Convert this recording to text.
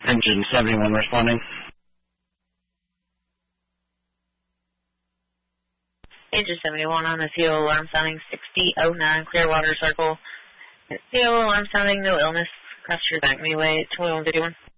Engine 71 responding. Engine 71 on the CO alarm sounding 6009 Clearwater Circle. CO alarm sounding, no illness. Cross your back me way, 2151.